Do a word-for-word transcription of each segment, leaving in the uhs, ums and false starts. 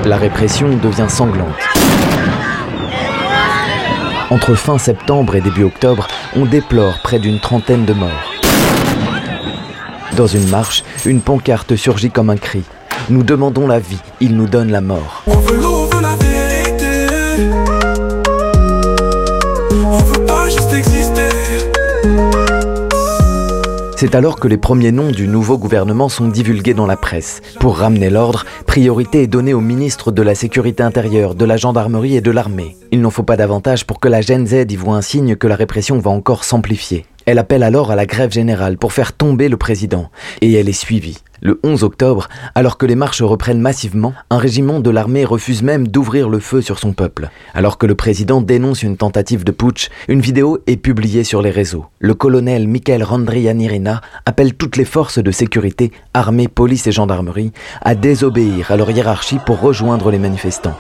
La répression devient sanglante. Entre fin septembre et début octobre, on déplore près d'une trentaine de morts. Dans une marche, une pancarte surgit comme un cri. Nous demandons la vie, ils nous donnent la mort. On veut l'eau, on veut la vérité. On veut pas juste exister. C'est alors que les premiers noms du nouveau gouvernement sont divulgués dans la presse. Pour ramener l'ordre, priorité est donnée aux ministres de la Sécurité intérieure, de la Gendarmerie et de l'Armée. Il n'en faut pas davantage pour que la Gen Z y voit un signe que la répression va encore s'amplifier. Elle appelle alors à la grève générale pour faire tomber le président. Et elle est suivie. Le onze octobre, alors que les marches reprennent massivement, un régiment de l'armée refuse même d'ouvrir le feu sur son peuple. Alors que le président dénonce une tentative de putsch, une vidéo est publiée sur les réseaux. Le colonel Michael Randrianirina appelle toutes les forces de sécurité, armée, police et gendarmerie, à désobéir à leur hiérarchie pour rejoindre les manifestants.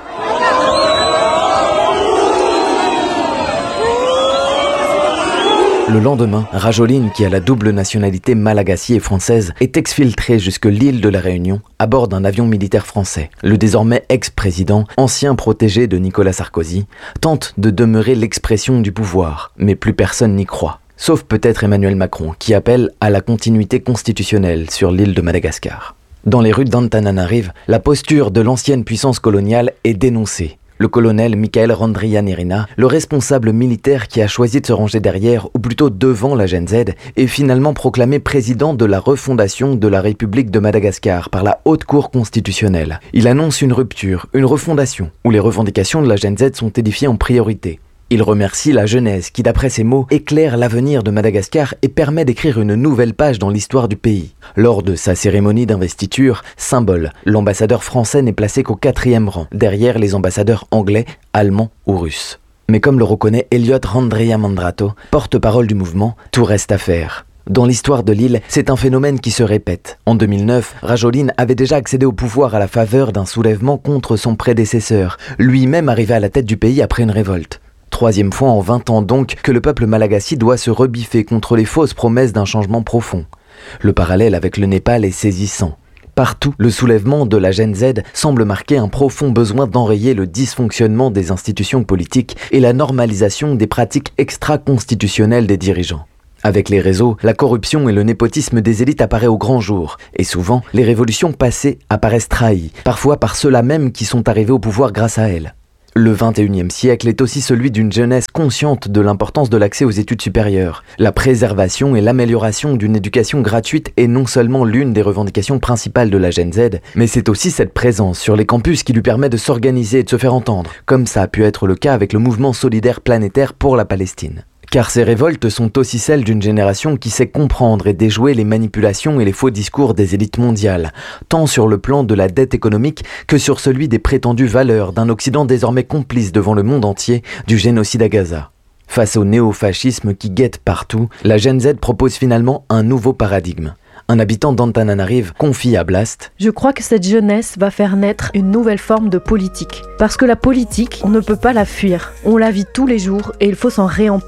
Le lendemain, Rajoelina, qui a la double nationalité malagasy et française, est exfiltré jusque l'île de la Réunion à bord d'un avion militaire français. Le désormais ex-président, ancien protégé de Nicolas Sarkozy, tente de demeurer l'expression du pouvoir, mais plus personne n'y croit. Sauf peut-être Emmanuel Macron, qui appelle à la continuité constitutionnelle sur l'île de Madagascar. Dans les rues d'Antananarive, la posture de l'ancienne puissance coloniale est dénoncée. Le colonel Michael Randrianirina, le responsable militaire qui a choisi de se ranger derrière, ou plutôt devant la Gen Z, est finalement proclamé président de la refondation de la République de Madagascar par la Haute Cour constitutionnelle. Il annonce une rupture, une refondation, où les revendications de la Gen Z sont édifiées en priorité. Il remercie la jeunesse qui, d'après ses mots, éclaire l'avenir de Madagascar et permet d'écrire une nouvelle page dans l'histoire du pays. Lors de sa cérémonie d'investiture, symbole, l'ambassadeur français n'est placé qu'au quatrième rang, derrière les ambassadeurs anglais, allemands ou russes. Mais comme le reconnaît Elliot Randriamandrato, porte-parole du mouvement, tout reste à faire. Dans l'histoire de l'île, c'est un phénomène qui se répète. En deux mille neuf, Rajoelina avait déjà accédé au pouvoir à la faveur d'un soulèvement contre son prédécesseur, lui-même arrivé à la tête du pays après une révolte. Troisième fois en vingt ans donc que le peuple malagasy doit se rebiffer contre les fausses promesses d'un changement profond. Le parallèle avec le Népal est saisissant. Partout, le soulèvement de la Gen Z semble marquer un profond besoin d'enrayer le dysfonctionnement des institutions politiques et la normalisation des pratiques extra-constitutionnelles des dirigeants. Avec les réseaux, la corruption et le népotisme des élites apparaît au grand jour. Et souvent, les révolutions passées apparaissent trahies, parfois par ceux-là même qui sont arrivés au pouvoir grâce à elles. Le vingt et unième siècle est aussi celui d'une jeunesse consciente de l'importance de l'accès aux études supérieures. La préservation et l'amélioration d'une éducation gratuite est non seulement l'une des revendications principales de la Gen Z, mais c'est aussi cette présence sur les campus qui lui permet de s'organiser et de se faire entendre, comme ça a pu être le cas avec le mouvement solidaire planétaire pour la Palestine. Car ces révoltes sont aussi celles d'une génération qui sait comprendre et déjouer les manipulations et les faux discours des élites mondiales, tant sur le plan de la dette économique que sur celui des prétendues valeurs d'un Occident désormais complice devant le monde entier du génocide à Gaza. Face au néofascisme qui guette partout, la Gen Z propose finalement un nouveau paradigme. Un habitant d'Antananarive confie à Blast: Je crois que cette jeunesse va faire naître une nouvelle forme de politique. Parce que la politique, on ne peut pas la fuir. On la vit tous les jours et il faut s'en réemparer.